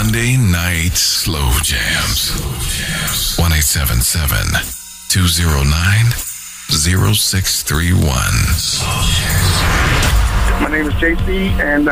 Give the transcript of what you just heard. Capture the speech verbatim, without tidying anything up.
Monday Night Slow Jams. one eight seven seven, two oh nine, oh six three one. My name is J C, and